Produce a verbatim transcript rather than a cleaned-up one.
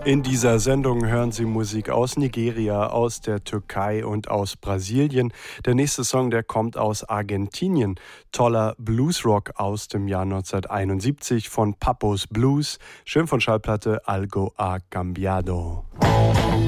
In dieser Sendung hören Sie Musik aus Nigeria, aus der Türkei und aus Brasilien. Der nächste Song, der kommt aus Argentinien. Toller Bluesrock aus dem Jahr neunzehnhunderteinundsiebzig von Papos Blues. Schön von Schallplatte Algo ha cambiado.